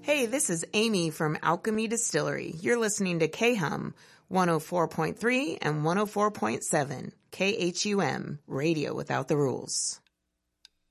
Hey, this is Amy from Alchemy Distillery. You're listening to KHUM 104.3 and 104.7 KHUM, Radio Without the Rules.